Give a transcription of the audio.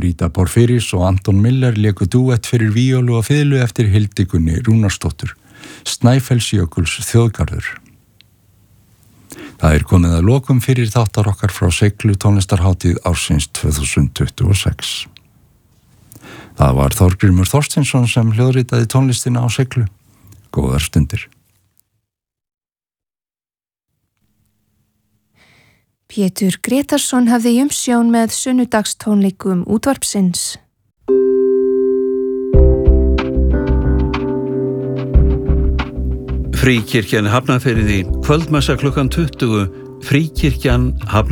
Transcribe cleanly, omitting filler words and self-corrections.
Brita Porfyris og Anton Miller léku dúett fyrir víólu og fiðlu eftir Hildigunni Rúnarsdóttur, Snæfellsjökuls þjóðgarður. Það komið að lokum fyrir þáttar okkar frá Seiglu tónlistarhátíð ársins 2026. Það var Þorgrímur Þorsteinsson sem hljóðritaði tónlistina á Seiglu. Góðar stundir. Pétur Gretarsson hafði umsjón með sunnudagstónleikum útvarpsins. Fríkirkjan Hafnarfirði, kvöldmessa klukkan 20, Fríkirkjan Hafnarfirði.